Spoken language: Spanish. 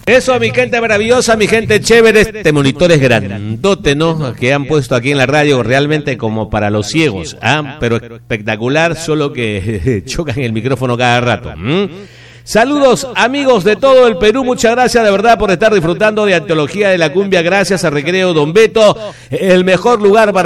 Eso, mi gente maravillosa, mi gente chévere. Este monitor es grandote, ¿no? Que han puesto aquí en la radio, realmente como para los ciegos. Pero espectacular, solo que chocan el micrófono cada rato. Saludos, amigos de todo el Perú. Muchas gracias de verdad por estar disfrutando de Antología de la Cumbia. Gracias a Recreo Don Beto, el mejor lugar para